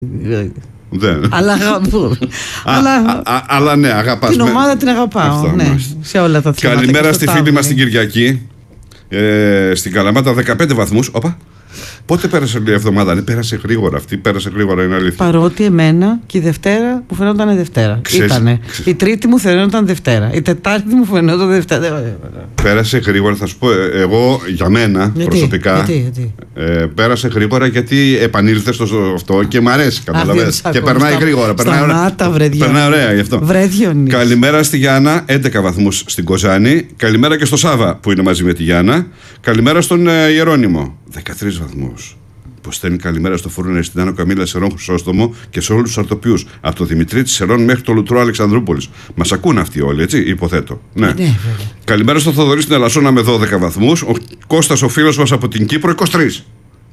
Δεν. Αλλά ναι, αγαπάς. Την ομάδα την αγαπάω. Αυτό, ναι, σε όλα τα θέματα. Καλημέρα στη φίλη μας την Κυριακή. Στην Καλαμάτα 15 βαθμούς. Όπα. Πότε πέρασε η εβδομάδα? Ναι, πέρασε γρήγορα αυτή. Πέρασε γρήγορα, είναι αλήθεια. Παρότι εμένα και η Δευτέρα μου φαινόταν Δευτέρα. Η Τρίτη μου φαινόταν Δευτέρα. Η Τετάρτη μου φαινόταν Δευτέρα. Πέρασε γρήγορα, θα σου πω. Εγώ για μένα προσωπικά. Γιατί? Πέρασε γρήγορα γιατί επανήλθε στο αυτό και μ' αρέσει. Καταλαβαίνεις. Και περνάει γρήγορα. Περνάει ωραία γι' αυτό. Καλημέρα στη Γιάννα, 11 βαθμούς στην Κοζάνη. Καλημέρα και στο Σάβα που είναι μαζί με τη Γιάννα. Καλημέρα στον Ιερώνυμο, 13 βαθμούς. Που στέλνει καλημέρα στο Φούρνο Εριστιντάνο Καμίλα Σερών Χρυσόστομο και σε όλους τους αρτοποιούς. Από το Δημητρή της Σερών μέχρι το Λουτρό Αλεξανδρούπολης. Μας ακούν αυτοί όλοι, έτσι, υποθέτω. Ναι. Καλημέρα στο Θοδωρή στην Ελασσόνα με 12 βαθμούς. Ο Κώστας, ο φίλος μας από την Κύπρο, 23.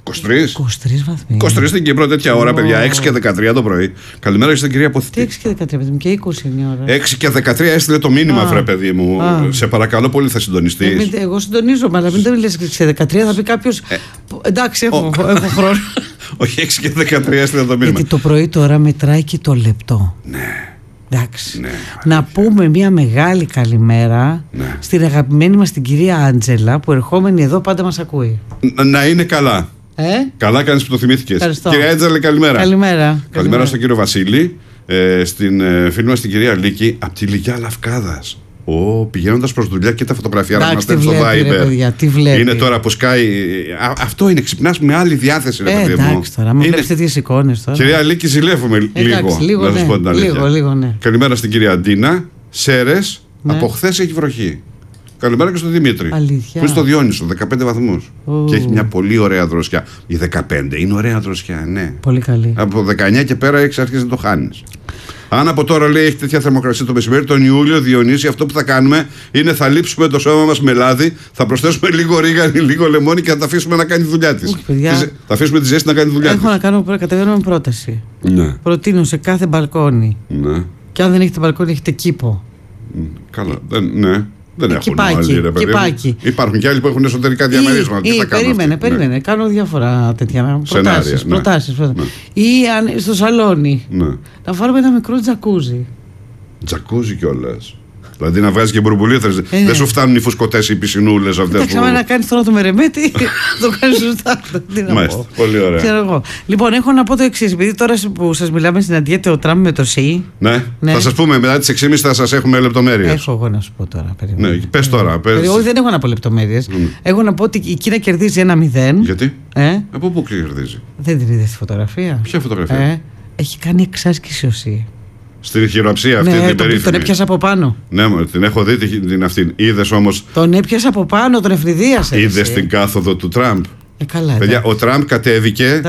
23 βαθμοί. 23 στην Κύπρο, τέτοια ώρα, παιδιά. 6 και 13 το πρωί. Καλημέρα στην κυρία Ποθητή. Τι 6 και 13, παιδί μου, και 20 είναι η ώρα. 6 και 13 έστειλε το μήνυμα, βρε παιδί μου. Σε παρακαλώ πολύ, θα συντονιστείς. Εγώ συντονίζομαι, αλλά μην το λες 6 και 13, θα πει κάποιος. Εντάξει, έχω χρόνο. Όχι, 6 και 13 έστειλε το μήνυμα. Γιατί το πρωί τώρα μετράει και το λεπτό. Ναι. Εντάξει. Να πούμε μια μεγάλη καλημέρα στην αγαπημένη μας την κυρία Άντζελα, που ερχόμενη εδώ πάντα μας ακούει. Να είναι καλά. Καλά κάνεις που το θυμήθηκες. Κυρία Άντζελα, καλημέρα. Καλημέρα στον κύριο Βασίλη, στην φίλη μας την κυρία Λίκη, από τη Λυκιά Λαυκάδας. Πηγαίνοντας προς δουλειά και τα φωτογραφία να μας στέλνει στο Viber. Είναι τώρα που σκάει. Αυτό είναι, ξυπνάς με άλλη διάθεση, ρε παιδί μου. Εντάξει τώρα, μου βλέπεις τέτοιες εικόνες τώρα. Κυρία Λίκη, ζηλεύουμε λίγο. Να σας πω την αλήθεια. Λίγο. Καλημέρα στην κυρία Ντίνα. Σέρες, από χθες έχει βροχή. Καλημέρα και στον Δημήτρη. Αλήθεια. Που είναι στο Διόνυσο, 15 βαθμούς. Και έχει μια πολύ ωραία δροσιά. Η 15 είναι ωραία δροσιά, ναι. Πολύ καλή. Από 19 και πέρα έχεις αρχίσει να το χάνεις. Αν από τώρα, λέει, έχει τέτοια θερμοκρασία το μεσημέρι, τον Ιούλιο, Διονύση, αυτό που θα κάνουμε είναι θα λείψουμε το σώμα μας με λάδι, θα προσθέσουμε λίγο ρίγανη, λίγο λεμόνι και θα τα αφήσουμε να κάνει δουλειά της. Θα αφήσουμε τη ζέστη να κάνει δουλειά της. Έχω να κάνω, κατεβαίνω με πρόταση. Ναι. Προτείνω σε κάθε μπαλκόνι. Ναι. Και αν δεν έχετε μπαλκόνι, έχετε κήπο. Καλά. Ναι. Δεν έχουν κυπάκι, όλοι, κυπάκι. Υπάρχουν και άλλοι που έχουν εσωτερικά διαμερίσματα. Περίμενε. Κάνω διάφορα τέτοια προτάσεις. Ναι. Ή στο σαλόνι. Ναι. Να βάλουμε ένα μικρό τζακούζι. Τζακούζι κιόλας. Δηλαδή να βγάζει και μπουρμπουλίθρες. Δεν σου φτάνουν οι φουσκωτές, οι πισινούλες αυτές. Εντάξει, άμα να κάνεις τώρα το μερεμέτι, το κάνεις σωστά. Μάλιστα, πολύ ωραία. Λοιπόν, έχω να πω το εξής. Επειδή τώρα που σας μιλάμε συναντιέται ο Τραμπ με το ΣΥ. Ναι. Θα σας πούμε μετά τις 6.30 θα σας έχουμε λεπτομέρειες. Έχω εγώ να σου πω τώρα. Ναι, πες τώρα. Όχι, δεν έχω να πω λεπτομέρειες. Έχω να πω ότι η Κίνα κερδίζει 1-0. Γιατί? Από πού κερδίζει? Δεν την είδε στη φωτογραφία? Ποια φωτογραφία? Έχει κάνει εξάσκηση ο ΣΥ. Στην χειροψία αυτή την περίφημη. Τον έπιασε από πάνω. Ναι, την έχω δει την αυτήν. Είδες όμως? Τον έπιασε από πάνω, τον ευνηδίασε. Είδες την κάθοδο του Τραμπ? Καλά. Παιδιά, ο Τραμπ κατέβηκε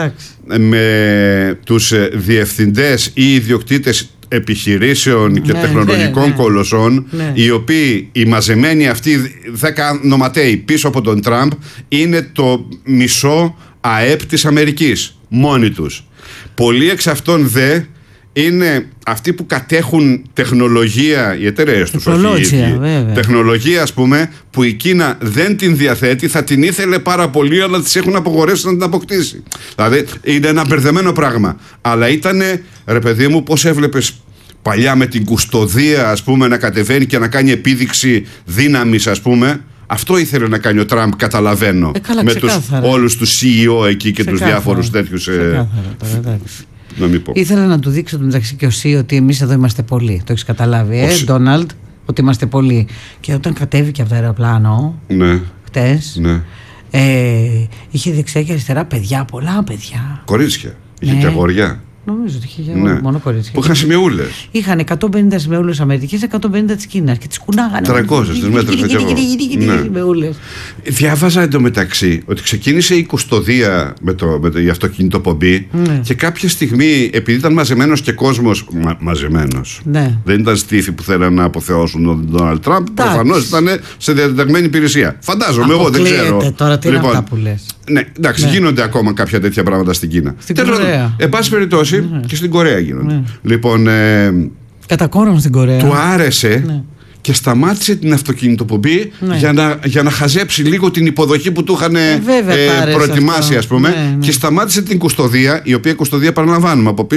με τους διευθυντές ή ιδιοκτήτες επιχειρήσεων και τεχνολογικών κολοσσών, οι οποίοι οι μαζεμένοι αυτοί 10 νοματέοι πίσω από τον Τραμπ είναι το μισό ΑΕΠ της Αμερικής. Μόνοι τους. Πολλοί εξ αυτών δε είναι αυτοί που κατέχουν τεχνολογία, οι εταιρείες τους, όχι οι ίδιοι. Τεχνολογία, ας πούμε, που η Κίνα δεν την διαθέτει, θα την ήθελε πάρα πολύ, αλλά τις έχουν απογορεύσει να την αποκτήσει. Δηλαδή, είναι ένα μπερδεμένο πράγμα. Αλλά ήτανε, ρε παιδί μου, πώς έβλεπες παλιά με την κουστοδία, ας πούμε, να κατεβαίνει και να κάνει επίδειξη δύναμης, ας πούμε. Αυτό ήθελε να κάνει ο Τραμπ, καταλαβαίνω. Με όλους τους CEO εκεί και τους διάφορους τέτοιους. Να μην πω. Ήθελα να του δείξω το μεταξύ και ο ΣΥ ότι εμείς εδώ είμαστε πολλοί. Το έχεις καταλάβει, Ντόναλντ, ότι είμαστε πολλοί. Και όταν κατέβηκε από το αεροπλάνο, χτες, είχε δεξιά και αριστερά παιδιά, πολλά παιδιά. Κορίτσια. Είχε και αγόρια. Νομίζω ότι είχε μόνο κορίτσια. Που είχαν σημειούλες. Είχαν 150 σημειούλες Αμερικής, 150 της Κίνας και τις κουνάγανε. 300 τις μέτρες. Διάβαζα εντωμεταξύ ότι ξεκίνησε η κουστοδία με η αυτοκινητοπομπή και κάποια στιγμή, επειδή ήταν μαζεμένος και κόσμος. Μαζεμένος. Δεν ήταν στήφοι που θέλαν να αποθεώσουν τον Ντόναλντ Τραμπ. Προφανώς ήταν σε διατεταγμένη υπηρεσία. Φαντάζομαι, εγώ δεν ξέρω. Τώρα τι είναι αυτά που λες. Ναι, εντάξει, γίνονται ακόμα κάποια τέτοια πράγματα στην Κίνα. Εν πάση περιπτώσει, και στην Κορέα γίνονται. Λοιπόν. Κατά κόρον στην Κορέα. Του άρεσε και σταμάτησε την αυτοκινητοπομπή για να χαζέψει λίγο την υποδοχή που του είχαν προετοιμάσει, ας πούμε. Και σταμάτησε την κουστοδία, η οποία κουστοδία, παραλαμβάνουμε, από